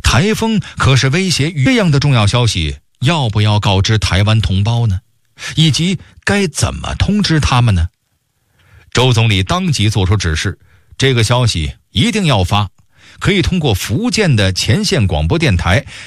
台风可是威胁这样的重要消息，要不要告知台湾同胞呢？以及该怎么通知他们呢？周总理当即作出指示，这个消息一定要发，可以通过福建的前线广播电台